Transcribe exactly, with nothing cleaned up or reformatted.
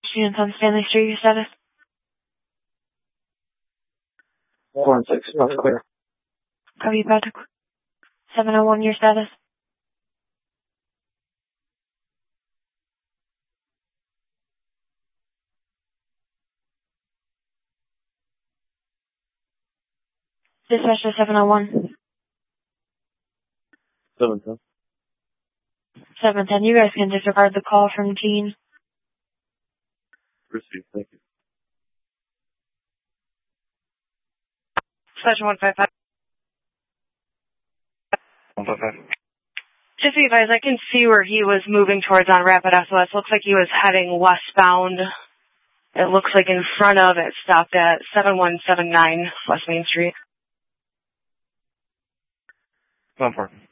Students on Stanley Street, your status? four and six, that's clear. Copy, Patrick. seven oh one, your status? Dispatcher seven oh one. seven ten. seven ten, you guys can disregard the call from Gene. Received, thank you. Dispatcher one five five. one five five. Just so you guys, I can see where he was moving towards on Rapid S O S. Looks like he was heading westbound. It looks like in front of it stopped at seven one seven nine West Main Street. one four.